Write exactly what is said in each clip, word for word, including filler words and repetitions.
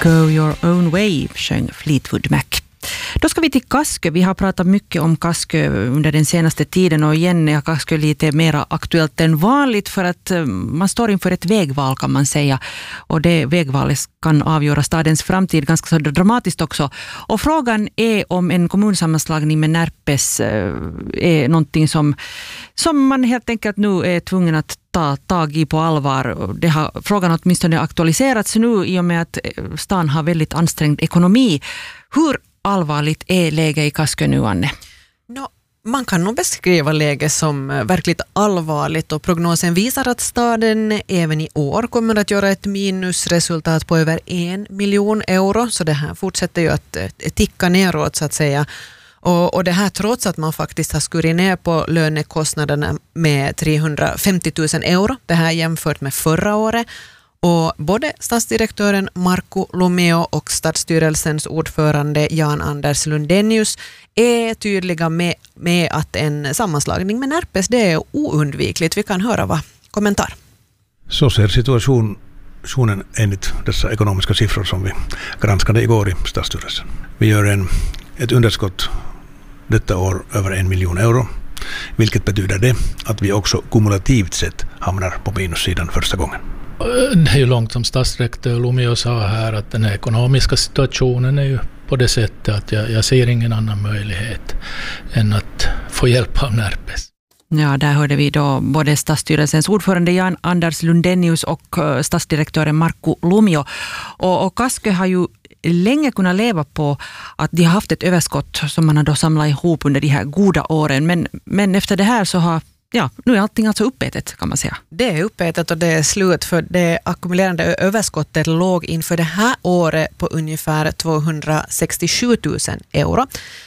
Go your own way, sjöng Fleetwood Mac. Då ska vi till Kaskö. Vi har pratat mycket om Kaskö under den senaste tiden och igen är Kaskö lite mer aktuellt än vanligt för att man står inför ett vägval kan man säga. Och det vägvalet kan avgöra stadens framtid ganska så dramatiskt också. Och frågan är om en kommunsammanslagning med Närpes är någonting som, som man helt enkelt nu är tvungen att ta tag i på allvar. Det har, frågan åtminstone aktualiserats nu i och med att stan har väldigt ansträngd ekonomi. Hur allvarligt är läget i Kaskö nu, Anne? No, man kan nog beskriva läget som verkligt allvarligt och prognosen visar att staden även i år kommer att göra ett minusresultat på över en miljon euro. Så det här fortsätter ju att ticka neråt så att säga. Och, och det här trots att man faktiskt har skurit ner på lönekostnaderna med trehundrafemtio tusen euro. Det här jämfört med förra året. Och både stadsdirektören Markku Lumio och stadsstyrelsens ordförande Jan-Anders Lundenius är tydliga med, med att en sammanslagning med Närpes det är oundvikligt. Vi kan höra vad kommentar. Så ser situationen enligt dessa ekonomiska siffror som vi granskade igår i stadsstyrelsen. Vi gör en, ett underskott detta år över en miljon euro, vilket betyder det att vi också kumulativt sett hamnar på minussidan första gången. Det är ju långt som stadsdirektör Lumio sa här att den ekonomiska situationen är ju på det sättet att jag, jag ser ingen annan möjlighet än att få hjälp av Närpes. Ja, där hörde vi då både stadsstyrelsens ordförande Jan-Anders Lundenius och stadsdirektören Markku Lumio. Och, och Kaskö har ju länge kunnat leva på att de har haft ett överskott som man har då samlat ihop under de här goda åren. Men, men efter det här så har Ja, nu är allting alltså uppätet kan man säga. Det är uppätet och det är slut för det ackumulerande överskottet låg inför det här året på ungefär tvåhundrasextiosju tusen euro.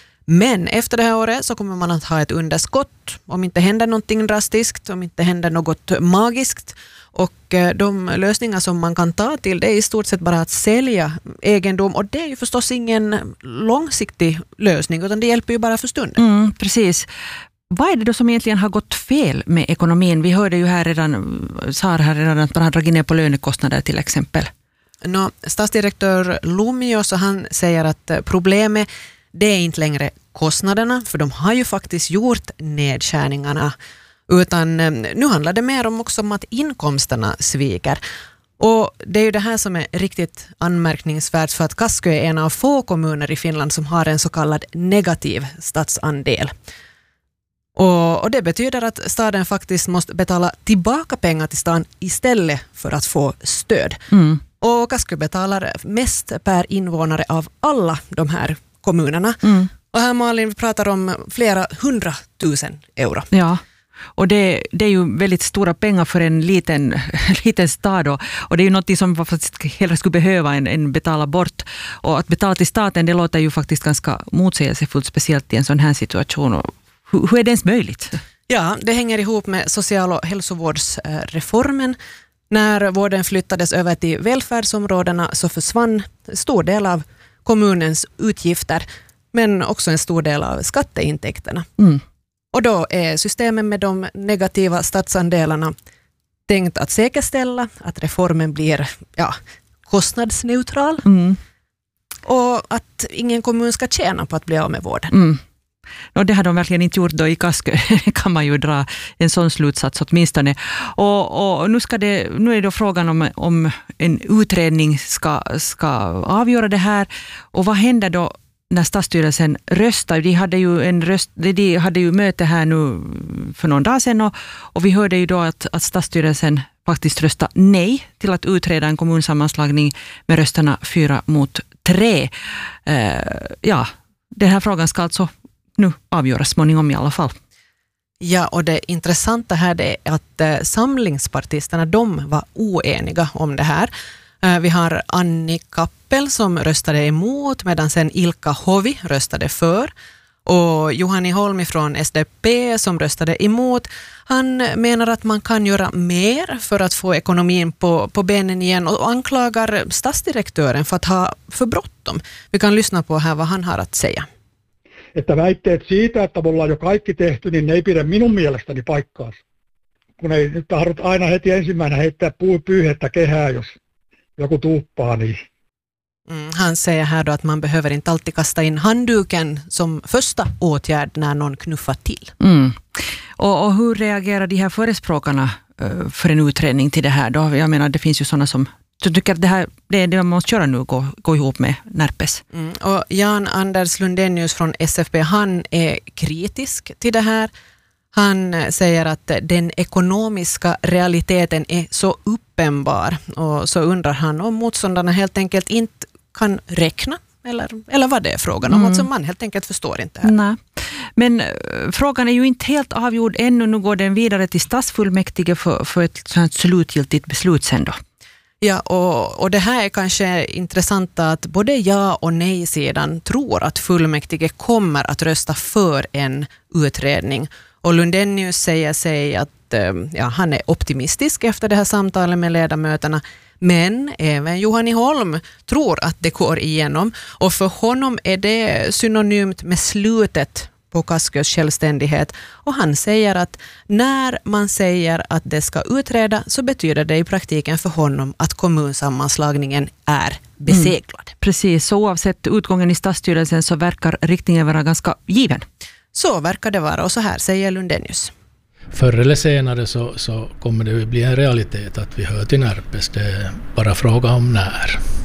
Men efter det här året så kommer man att ha ett underskott om inte händer någonting drastiskt, om inte händer något magiskt. Och de lösningar som man kan ta till det är i stort sett bara att sälja egendom och det är ju förstås ingen långsiktig lösning utan det hjälper ju bara för stunden. Mm, precis. Vad är det då som egentligen har gått fel med ekonomin? Vi hörde ju här redan, Sar här redan att man har dragit ner på lönekostnader till exempel. No, stadsdirektör Lumio så han säger att problemet det är inte längre kostnaderna för de har ju faktiskt gjort nedskärningarna utan nu handlar det mer om också om att inkomsterna sviker. Och det är ju det här som är riktigt anmärkningsvärt för att Kaskö är en av få kommuner i Finland som har en så kallad negativ stadsandel. Och, och det betyder att staden faktiskt måste betala tillbaka pengar till stan istället för att få stöd. Mm. Och Kaskö betalar mest per invånare av alla de här kommunerna. Mm. Och här Malin vi pratar om flera hundratusen euro. Ja. Och det, det är ju väldigt stora pengar för en liten, liten stad och, och det är ju något som man faktiskt hellre skulle behöva än, än betala bort. Och att betala till staten det låter ju faktiskt ganska motsägelsefullt speciellt i en sån här situation. Och hur, hur är det ens möjligt? Ja, det hänger ihop med social- och hälsovårdsreformen. När vården flyttades över till välfärdsområdena så försvann en stor del av kommunens utgifter men också en stor del av skatteintäkterna. Mm. Och då är systemet med de negativa statsandelarna tänkt att säkerställa att reformen blir ja, kostnadsneutral mm. och att ingen kommun ska tjäna på att bli av med vården. Mm. Och det har de verkligen inte gjort då i Kaskö, kan man ju dra en sån slutsats åtminstone. Och, och nu, ska det, nu är det då frågan om, om en utredning ska, ska avgöra det här och vad händer då när stadsstyrelsen röstar? De hade ju en röst, de hade ju möte här nu för någon dag sedan och, och vi hörde ju då att, att stadsstyrelsen faktiskt röstade nej till att utreda en kommunsammanslagning med rösterna fyra mot tre. Uh, ja, den här frågan ska alltså nu avgöras småningom i alla fall. Ja, och det intressanta här är att eh, samlingspartisterna de var oeniga om det här. Eh, vi har Anni Kappel som röstade emot medan sen Ilkka Hovi röstade för. Och Juhani Holmi från S D P som röstade emot. Han menar att man kan göra mer för att få ekonomin på, på benen igen och anklagar stadsdirektören för att ha för bråttom. Vi kan lyssna på här vad han har att säga. Että väitteet siitä, että me ollaan jo kaikki tehty, niin ne ei pidä minun mielestäni paikkaansa. Kun ei nyt tahdot aina heti ensimmäinen heittää pyyhettä kehää, jos joku tuuppaa, niin Mm, han säger här då att man behöver inte alltid kasta in handduken som första åtgärd när någon knuffar till. Mm. Och, och hur reagerar de här förespråkarna uh, för en utredning till det här då? Jag menar, det finns ju sådana som tycker att det här det är det man måste göra nu, gå, gå ihop med Närpes. Mm, och Jan Anders Lundenius från S F P, han är kritisk till det här. Han säger att den ekonomiska realiteten är så uppenbar, och så undrar han om motståndarna helt enkelt inte kan räkna, eller, eller vad det är frågan om. Mm. Alltså man helt enkelt förstår inte här. Nej. Men uh, frågan är ju inte helt avgjord ännu. Nu går den vidare till stadsfullmäktige för, för ett sånt slutgiltigt beslut sen då. Ja, och, och det här är kanske intressant att både ja och nej-sidan tror att fullmäktige kommer att rösta för en utredning. Och Lundenius säger sig att ja, han är optimistisk efter det här samtalet med ledamöterna. Men även Juhani Holm tror att det går igenom. Och för honom är det synonymt med slutet på Kaskös självständighet. Och han säger att när man säger att det ska utreda så betyder det i praktiken för honom att kommunsammanslagningen är beseglad. Mm, precis, så oavsett utgången i stadsstyrelsen så verkar riktningen vara ganska given. Så verkar det vara, och så här säger Lundenius. Förr eller senare så, så kommer det att bli en realitet att vi hör till Närpes. Det är bara fråga om när.